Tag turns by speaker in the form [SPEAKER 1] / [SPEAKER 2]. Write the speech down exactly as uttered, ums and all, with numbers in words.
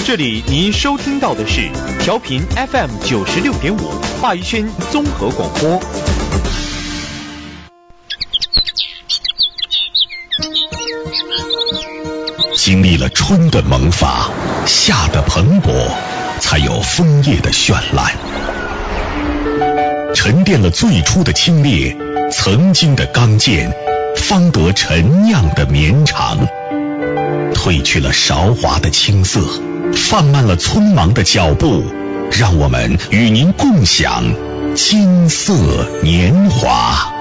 [SPEAKER 1] 这里您收听到的是调频 F M 九十六点五华语圈综合广播。
[SPEAKER 2] 经历了春的萌发，夏的蓬勃，才有枫叶的绚烂。沉淀了最初的清冽，曾经的刚健，方得陈酿的绵长。褪去了韶华的青涩，放慢了匆忙的脚步，让我们与您共享金色年华。